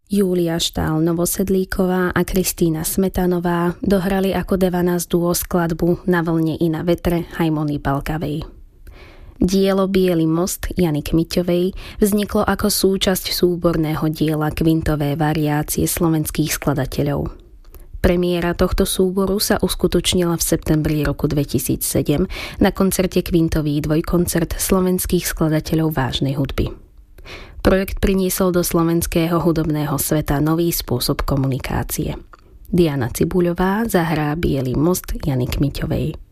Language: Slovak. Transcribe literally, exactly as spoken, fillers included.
Júlia Štál Novosedlíková a Kristína Smetanová dohrali ako Devanás duo skladbu Na vlne i na vetre Hajmony Balkavej. Dielo Biely most Jany Kmiťovej vzniklo ako súčasť súborného diela Kvintové variácie slovenských skladateľov. Premiéra tohto súboru sa uskutočnila v septembri roku dvetisícsedem na koncerte Kvintový dvojkoncert slovenských skladateľov vážnej hudby. Projekt priniesol do slovenského hudobného sveta nový spôsob komunikácie. Diana Cibuľová zahrá Biely most Jany Kmiťovej.